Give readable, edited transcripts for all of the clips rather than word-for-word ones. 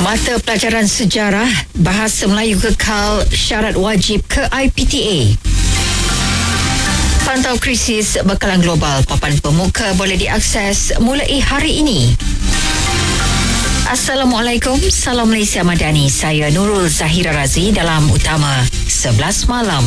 Mata pelajaran sejarah, bahasa Melayu kekal syarat wajib ke IPTA. Pantau krisis bekalan global, papan pemuka boleh diakses mulai hari ini. Assalamualaikum, salam Malaysia Madani. Saya Nurul Zahira Razi dalam Utama 11 Malam.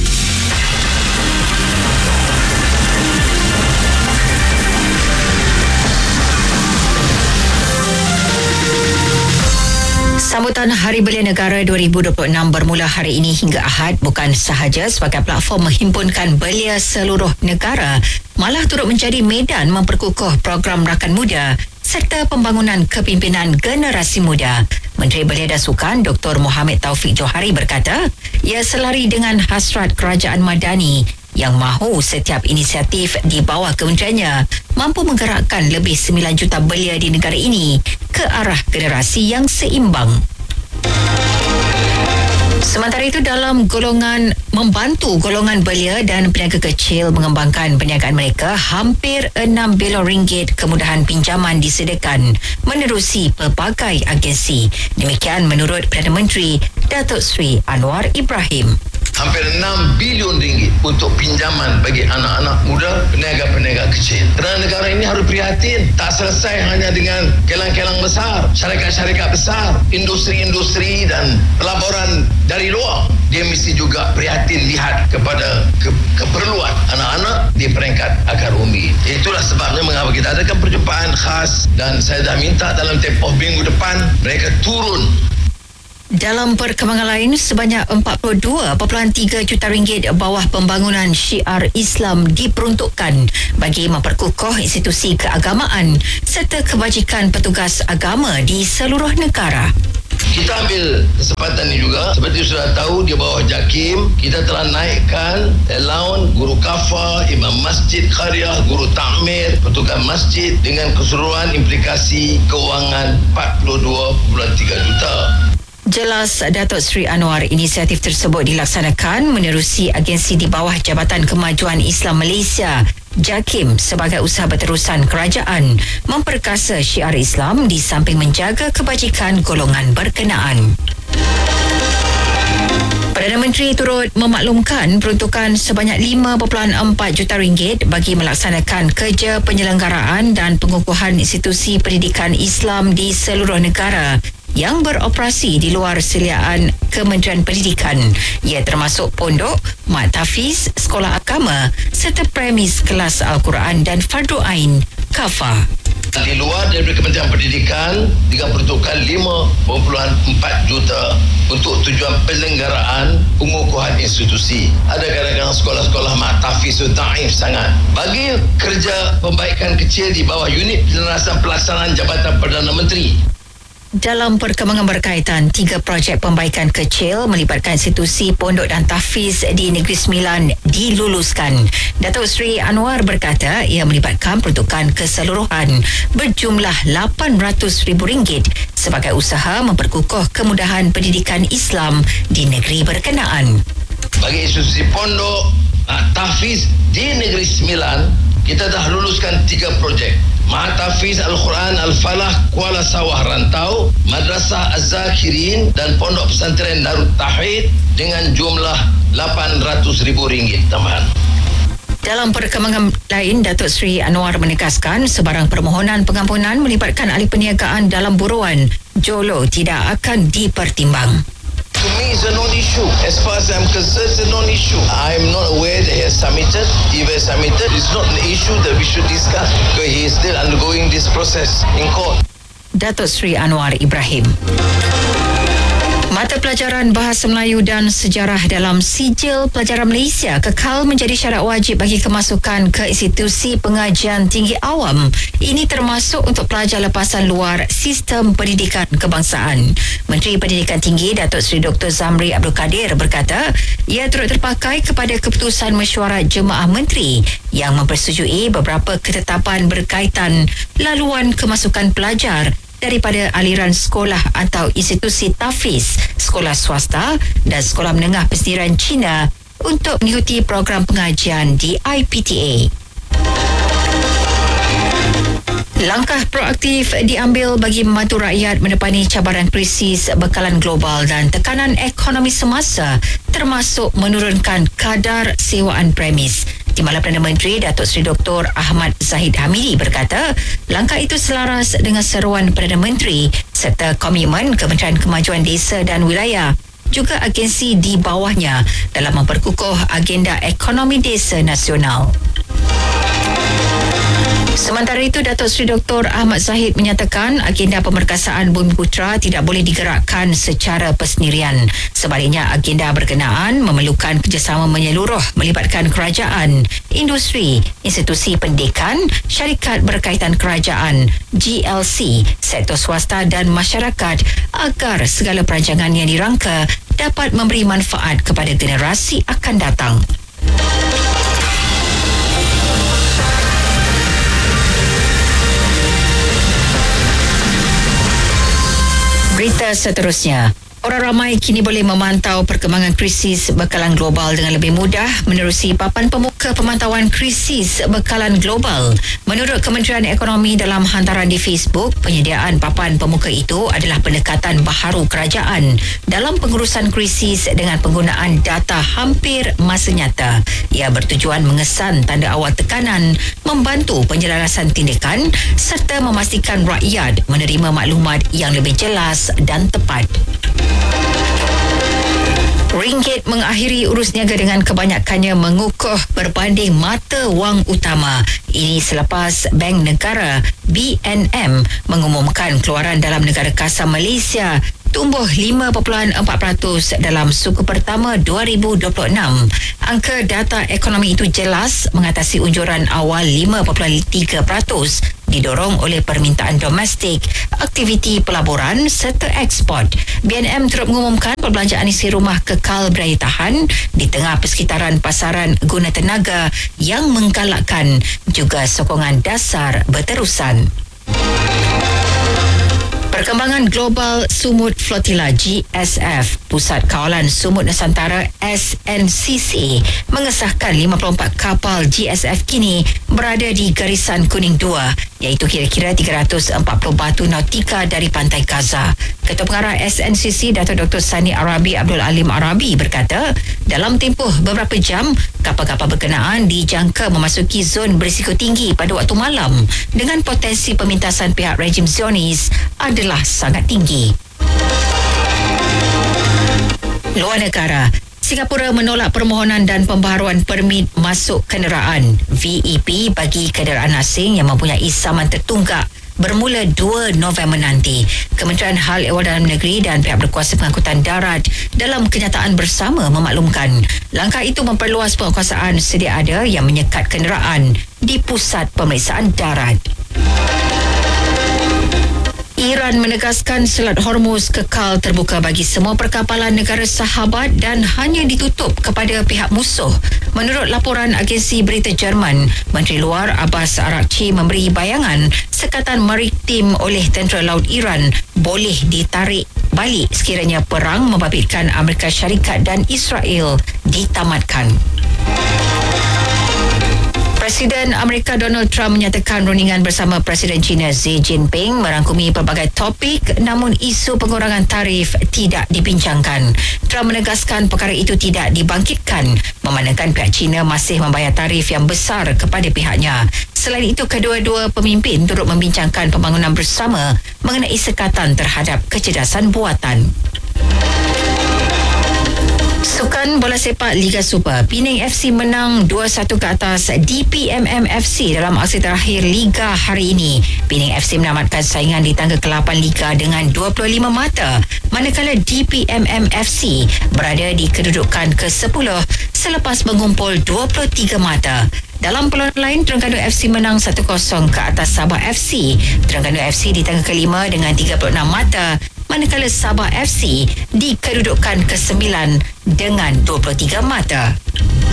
Sambutan Hari Belia Negara 2026 bermula hari ini hingga Ahad bukan sahaja sebagai platform menghimpunkan belia seluruh negara, malah turut menjadi medan memperkukuh program rakan muda serta pembangunan kepimpinan generasi muda. Menteri Belia dan Sukan Dr. Mohamed Taufik Johari berkata, ia selari dengan hasrat kerajaan Madani yang mahu setiap inisiatif di bawah kementeriannya mampu menggerakkan lebih 9 juta belia di negara ini ke arah generasi yang seimbang. Sementara itu, dalam golongan membantu golongan belia dan peniaga kecil mengembangkan perniagaan mereka, hampir 6 bilion ringgit kemudahan pinjaman disediakan menerusi pelbagai agensi. Demikian menurut Perdana Menteri Datuk Seri Anwar Ibrahim. Hampir 6 bilion ringgit untuk pinjaman bagi anak-anak muda, peniaga-peniaga kecil. Kerana negara ini harus prihatin, tak selesai hanya dengan kelang-kelang besar, syarikat-syarikat besar, industri-industri dan pelaburan dari luar. Dia mesti juga prihatin lihat kepada keperluan anak-anak di peringkat akar umbi. Itulah sebabnya mengapa kita adakan perjumpaan khas dan saya dah minta dalam tempoh minggu depan mereka turun. Dalam perkembangan lain, sebanyak 42.3 juta ringgit bawah pembangunan syiar Islam diperuntukkan bagi memperkukuh institusi keagamaan serta kebajikan petugas agama di seluruh negara. Kita ambil kesempatan ini juga, seperti sudah tahu di bawah JAKIM, kita telah naikkan allowance guru kafah, imam masjid qaryah, guru takmir, petugas masjid dengan keseluruhan implikasi keuangan 42.3 juta. Jelas Datuk Seri Anwar, inisiatif tersebut dilaksanakan menerusi agensi di bawah Jabatan Kemajuan Islam Malaysia JAKIM sebagai usaha berterusan kerajaan memperkasa syiar Islam di samping menjaga kebajikan golongan berkenaan. Perdana Menteri turut memaklumkan peruntukan sebanyak 5.4 juta ringgit bagi melaksanakan kerja penyelenggaraan dan pengukuhan institusi pendidikan Islam di seluruh negara yang beroperasi di luar seliaan Kementerian Pendidikan. Ia termasuk pondok, mat tahfiz, sekolah agama serta premis kelas Al-Quran dan Fardu Ain Kafah. Di luar daripada Kementerian Pendidikan dengan peruntukan 5.4 juta untuk tujuan penyelenggaraan pengukuhan institusi. Ada kadang-kadang sekolah-sekolah mat tahfiz itu daif sangat. Bagi kerja pembaikan kecil di bawah unit penyelarasan pelaksanaan Jabatan Perdana Menteri. Dalam perkembangan berkaitan, 3 projek pembaikan kecil melibatkan institusi pondok dan tahfiz di Negeri Sembilan diluluskan. Datuk Seri Anwar berkata ia melibatkan peruntukan keseluruhan berjumlah RM800,000 sebagai usaha memperkukuh kemudahan pendidikan Islam di negeri berkenaan. Bagi institusi pondok, tahfiz di Negeri Sembilan, kita dah luluskan 3 projek. Mahat Tahfiz Al-Quran Al-Falah Kuala Sawah Rantau, Madrasah Az-Zakirin dan Pondok Pesantren Darut Tauhid dengan jumlah RM800,000 tambahan. Dalam perkembangan lain, Datuk Seri Anwar menegaskan sebarang permohonan pengampunan melibatkan ahli perniagaan dalam buruan Jolo tidak akan dipertimbang. To me, it's a non-issue. As far as I'm concerned, it's a non-issue. I'm not aware that he has submitted. If he has submitted, it's not an issue that we should discuss because he is still undergoing this process in court. Datuk Seri Anwar Ibrahim. Mata pelajaran Bahasa Melayu dan Sejarah dalam Sijil Pelajaran Malaysia kekal menjadi syarat wajib bagi kemasukan ke institusi pengajian tinggi awam. Ini termasuk untuk pelajar lepasan luar sistem pendidikan kebangsaan. Menteri Pendidikan Tinggi Datuk Seri Dr. Zamri Abdul Kadir berkata, ia turut terpakai kepada keputusan mesyuarat Jemaah Menteri yang mempersetujui beberapa ketetapan berkaitan laluan kemasukan pelajar daripada aliran sekolah atau institusi tahfiz, sekolah swasta dan sekolah menengah persediaan Cina untuk mengikuti program pengajian di IPTA. Langkah proaktif diambil bagi membantu rakyat menepani cabaran krisis bekalan global dan tekanan ekonomi semasa, termasuk menurunkan kadar sewaan premis. Timbalan Perdana Menteri Datuk Seri Dr. Ahmad Zahid Hamidi berkata, langkah itu selaras dengan seruan Perdana Menteri serta komitmen Kementerian Kemajuan Desa dan Wilayah juga agensi di bawahnya dalam memperkukuh agenda ekonomi desa nasional. Sementara itu, Datuk Seri Dr. Ahmad Zahid menyatakan agenda pemerkasaan Bumiputera tidak boleh digerakkan secara persendirian. Sebaliknya, agenda berkenaan memerlukan kerjasama menyeluruh melibatkan kerajaan, industri, institusi pendidikan, syarikat berkaitan kerajaan, GLC, sektor swasta dan masyarakat agar segala perancangan yang dirangka dapat memberi manfaat kepada generasi akan datang. Berita seterusnya. Orang ramai kini boleh memantau perkembangan krisis bekalan global dengan lebih mudah menerusi papan pemuka pemantauan krisis bekalan global. Menurut Kementerian Ekonomi dalam hantaran di Facebook, penyediaan papan pemuka itu adalah pendekatan baharu kerajaan dalam pengurusan krisis dengan penggunaan data hampir masa nyata. Ia bertujuan mengesan tanda awal tekanan, membantu penjelasan tindakan serta memastikan rakyat menerima maklumat yang lebih jelas dan tepat. Ringgit mengakhiri urus niaga dengan kebanyakannya mengukuh berbanding mata wang utama. Ini selepas Bank Negara BNM mengumumkan keluaran dalam negara kasar Malaysia tumbuh 5.4% dalam suku pertama 2026. Angka data ekonomi itu jelas mengatasi unjuran awal 5.3%, didorong oleh permintaan domestik, aktiviti pelaburan serta ekspor. BNM turut mengumumkan perbelanjaan isi rumah kekal beraya tahan di tengah persekitaran pasaran guna tenaga yang menggalakkan juga sokongan dasar berterusan. Perkembangan Global Sumut Flotilla GSF, Pusat Kawalan Sumut Nusantara SNCC mengesahkan 54 kapal GSF kini berada di garisan kuning 2, iaitu kira-kira 340 batu nautika dari pantai Gaza. Ketua Pengarah SNCC Datuk Dr. Sani Arabi Abdul Alim Arabi berkata, dalam tempoh beberapa jam, kapal-kapal berkenaan dijangka memasuki zon berisiko tinggi pada waktu malam dengan potensi pemintasan pihak rejim Zionis adalah sangat tinggi. Luar negara, Singapura menolak permohonan dan pembaharuan permit masuk kenderaan VEP bagi kenderaan asing yang mempunyai saman tertunggak bermula 2 November nanti. Kementerian Hal Ehwal Dalam Negeri dan pihak berkuasa pengangkutan darat dalam kenyataan bersama memaklumkan langkah itu memperluas penguasaan sedia ada yang menyekat kenderaan di pusat pemeriksaan darat. Iran menegaskan Selat Hormuz kekal terbuka bagi semua perkapalan negara sahabat dan hanya ditutup kepada pihak musuh. Menurut laporan agensi berita Jerman, Menteri Luar Abbas Araghchi memberi bayangan sekatan maritim oleh tentera laut Iran boleh ditarik balik sekiranya perang membabitkan Amerika Syarikat dan Israel ditamatkan. Presiden Amerika Donald Trump menyatakan rundingan bersama Presiden China Xi Jinping merangkumi pelbagai topik, namun isu pengurangan tarif tidak dibincangkan. Trump menegaskan perkara itu tidak dibangkitkan memandangkan pihak China masih membayar tarif yang besar kepada pihaknya. Selain itu, kedua-dua pemimpin turut membincangkan pembangunan bersama mengenai sekatan terhadap kecerdasan buatan. Sukan bola sepak Liga Super, Penang FC menang 2-1 ke atas DPMM FC dalam aksi terakhir Liga hari ini. Penang FC menamatkan saingan di tangga ke-8 Liga dengan 25 mata, manakala DPMM FC berada di kedudukan ke-10 selepas mengumpul 23 mata. Dalam peluang lain, Terengganu FC menang 1-0 ke atas Sabah FC. Terengganu FC di tangga ke-5 dengan 36 mata, manakala Sabah FC di kedudukan ke-9 dengan 23 mata.